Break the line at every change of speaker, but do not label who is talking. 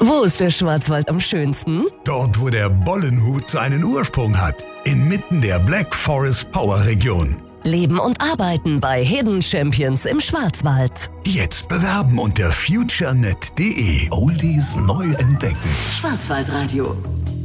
Wo ist der Schwarzwald am schönsten?
Dort, wo der Bollenhut seinen Ursprung hat. Inmitten der Black Forest Power Region.
Leben und arbeiten bei Hidden Champions im Schwarzwald.
Jetzt bewerben unter futurenet.de.
Oldies neu entdecken.
Schwarzwaldradio.